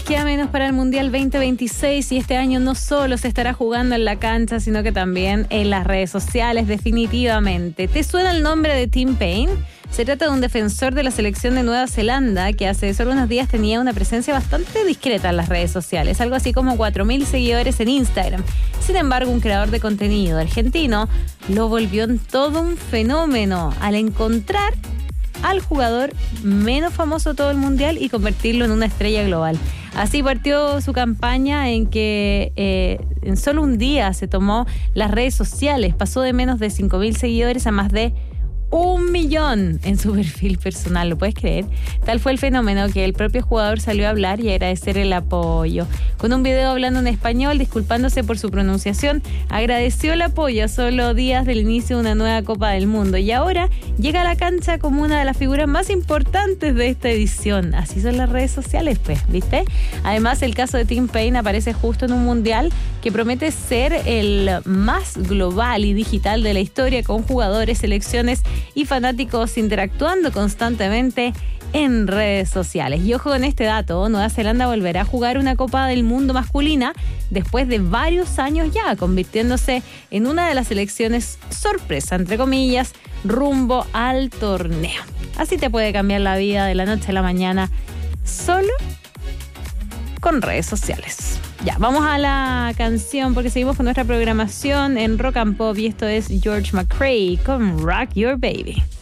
queda menos para el Mundial 2026 y este año no solo se estará jugando en la cancha, sino que también en las redes sociales, definitivamente. ¿Te suena el nombre de Tim Payne? Se trata de un defensor de la selección de Nueva Zelanda que hace solo unos días tenía una presencia bastante discreta en las redes sociales, algo así como 4.000 seguidores en Instagram. Sin embargo, un creador de contenido argentino lo volvió en todo un fenómeno al encontrar al jugador menos famoso de todo el mundial y convertirlo en una estrella global. Así partió su campaña en que en solo un día se tomó las redes sociales, pasó de menos de 5.000 seguidores a más de 1 millón en su perfil personal, ¿lo puedes creer? Tal fue el fenómeno que el propio jugador salió a hablar y a agradecer el apoyo. Con un video hablando en español, disculpándose por su pronunciación, agradeció el apoyo a solo días del inicio de una nueva Copa del Mundo y ahora llega a la cancha como una de las figuras más importantes de esta edición. Así son las redes sociales, pues, ¿viste? Además, el caso de Tim Payne aparece justo en un mundial que promete ser el más global y digital de la historia, con jugadores, selecciones y fanáticos interactuando constantemente en redes sociales. Y ojo con este dato, Nueva Zelanda volverá a jugar una Copa del Mundo masculina después de varios años ya, convirtiéndose en una de las selecciones sorpresa, entre comillas, rumbo al torneo. Así te puede cambiar la vida de la noche a la mañana solo con redes sociales. Ya, vamos a la canción porque seguimos con nuestra programación en Rock and Pop y esto es George McRae con Rock Your Baby.